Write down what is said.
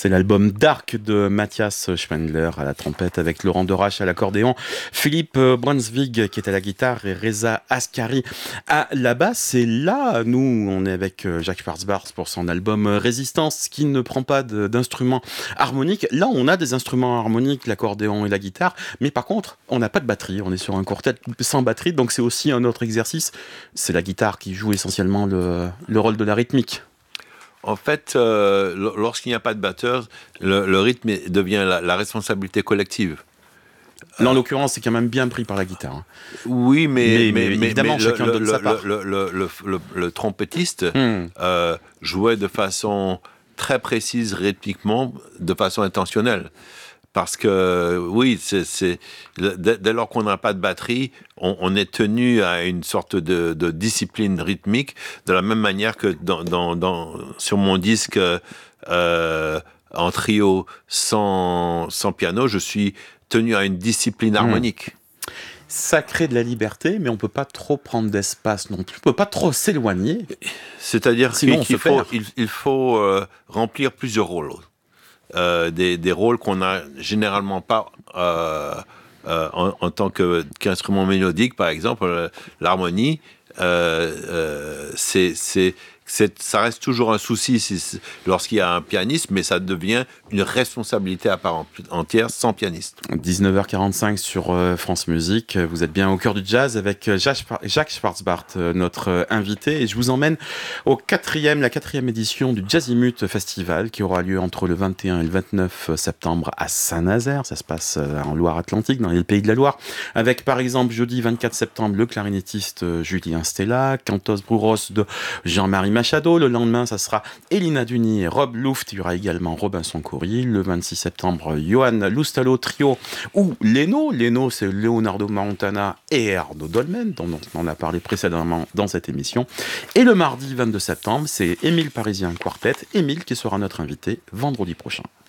C'est l'album Dark de Matthias Schwendler à la trompette avec Laurent Derache à l'accordéon, Philippe Brunswig qui est à la guitare et Reza Askari à la basse. Et là, nous, on est avec Jacques Schwarzbart pour son album Résistance qui ne prend pas d'instruments harmoniques. Là, on a des instruments harmoniques, l'accordéon et la guitare, mais par contre, on n'a pas de batterie. On est sur un quartet sans batterie, donc c'est aussi un autre exercice. C'est la guitare qui joue essentiellement le rôle de la rythmique. En fait, lorsqu'il n'y a pas de batteur, le rythme devient la responsabilité collective. Là, en l'occurrence, c'est quand même bien pris par la guitare. Oui, mais évidemment, chacun donne sa part. Le trompettiste jouait de façon très précise, rythmiquement, de façon intentionnelle. Parce que, oui, dès lors qu'on n'a pas de batterie, on est tenu à une sorte de discipline rythmique, de la même manière que sur mon disque en trio sans piano, je suis tenu à une discipline harmonique. Ça crée de la liberté, mais on ne peut pas trop prendre d'espace non plus. On ne peut pas trop s'éloigner. C'est-à-dire qu'il faut remplir plusieurs rôles. Des rôles qu'on n'a généralement pas en tant qu'instrument mélodique, par exemple, l'harmonie, ça reste toujours un souci lorsqu'il y a un pianiste, mais ça devient une responsabilité à part entière sans pianiste. 19h45 sur France Musique. Vous êtes bien au cœur du jazz avec Jacques Schwarzbart, notre invité. Et je vous emmène la quatrième édition du Jazzimut Festival qui aura lieu entre le 21 et le 29 septembre à Saint-Nazaire. Ça se passe en Loire-Atlantique, dans les Pays de la Loire. Avec par exemple jeudi 24 septembre le clarinettiste Julien Stella, Cantos Brouros de Jean-Marie Machado. Le lendemain, ça sera Elina Duni et Rob Luft. Il y aura également Robinson Cory. Le 26 septembre, Johan Lustalo Trio ou Leno. Leno, c'est Leonardo Montana et Erno Dolmen, dont on a parlé précédemment dans cette émission. Et le mardi 22 septembre, c'est Émile Parisien Quartet. Émile qui sera notre invité vendredi prochain.